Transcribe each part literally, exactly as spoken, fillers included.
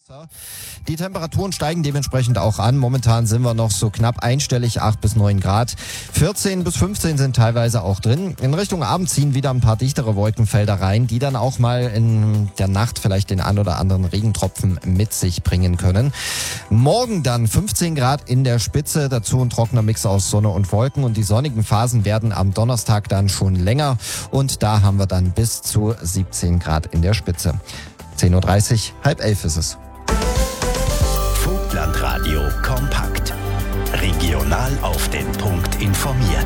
Die Temperaturen steigen dementsprechend auch an. Momentan sind wir noch so knapp einstellig, acht bis neun Grad. vierzehn bis fünfzehn sind teilweise auch drin. In Richtung Abend ziehen wieder ein paar dichtere Wolkenfelder rein, die dann auch mal in der Nacht vielleicht den ein oder anderen Regentropfen mit sich bringen können. Morgen dann fünfzehn Grad in der Spitze, dazu ein trockener Mix aus Sonne und Wolken. Und die sonnigen Phasen werden am Donnerstag dann schon länger. Und da haben wir dann bis zu siebzehn Grad in der Spitze. zehn Uhr dreißig, halb elf ist es. Vogtlandradio kompakt. Regional auf den Punkt informiert.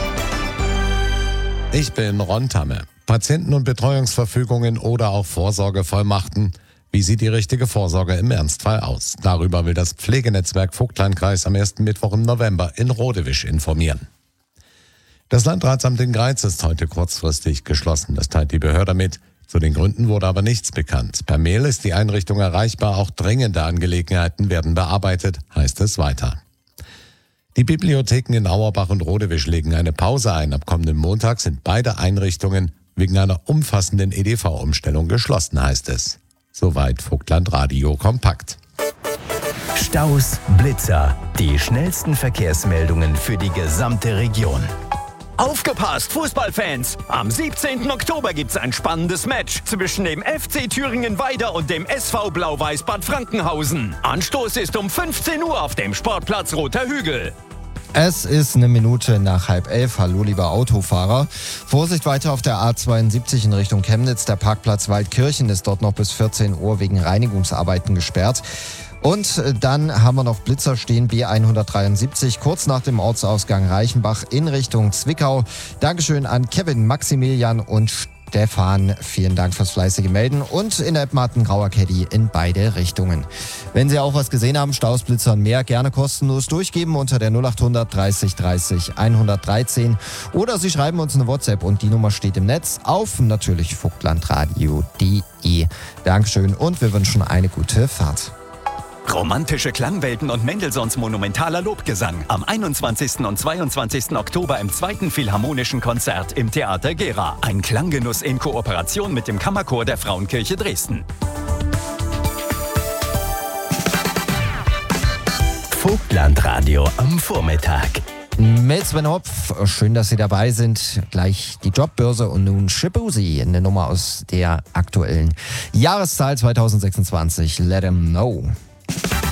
Ich bin Ron Tamme. Patienten- und Betreuungsverfügungen oder auch Vorsorgevollmachten. Wie sieht die richtige Vorsorge im Ernstfall aus? Darüber will das Pflegenetzwerk Vogtlandkreis am ersten Mittwoch im November in Rodewisch informieren. Das Landratsamt in Greiz ist heute kurzfristig geschlossen. Das teilt die Behörde mit. Zu den Gründen wurde aber nichts bekannt. Per Mail ist die Einrichtung erreichbar, auch dringende Angelegenheiten werden bearbeitet, heißt es weiter. Die Bibliotheken in Auerbach und Rodewisch legen eine Pause ein. Ab kommenden Montag sind beide Einrichtungen wegen einer umfassenden E D V-Umstellung geschlossen, heißt es. Soweit Vogtlandradio kompakt. Staus, Blitzer, die schnellsten Verkehrsmeldungen für die gesamte Region. Aufgepasst, Fußballfans! Am siebzehnten Oktober gibt's ein spannendes Match zwischen dem F C Thüringen-Weida und dem S V Blau-Weiß Bad Frankenhausen. Anstoß ist um fünfzehn Uhr auf dem Sportplatz Roter Hügel. Es ist eine Minute nach halb elf. Hallo, lieber Autofahrer. Vorsicht weiter auf der A zweiundsiebzig in Richtung Chemnitz. Der Parkplatz Waldkirchen ist dort noch bis vierzehn Uhr wegen Reinigungsarbeiten gesperrt. Und dann haben wir noch Blitzer stehen, B hundertdreiundsiebzig, kurz nach dem Ortsausgang Reichenbach in Richtung Zwickau. Dankeschön an Kevin, Maximilian und Stefan. Vielen Dank fürs fleißige Melden. Und in der App ein grauer Caddy in beide Richtungen. Wenn Sie auch was gesehen haben, Staus, Blitzer und mehr, gerne kostenlos durchgeben unter der null acht hundert dreißig dreißig hundertdreizehn. Oder Sie schreiben uns eine WhatsApp und die Nummer steht im Netz auf natürlich vogtlandradio punkt de. Dankeschön und wir wünschen eine gute Fahrt. Romantische Klangwelten und Mendelssohns monumentaler Lobgesang am einundzwanzigsten und zweiundzwanzigsten Oktober im zweiten Philharmonischen Konzert im Theater Gera. Ein Klanggenuss in Kooperation mit dem Kammerchor der Frauenkirche Dresden. Vogtlandradio am Vormittag. Mit Sven Hopf, schön, dass Sie dabei sind. Gleich die Jobbörse und nun Shibusi, eine Nummer aus der aktuellen Jahreszahl zwanzig sechsundzwanzig. Let 'em know.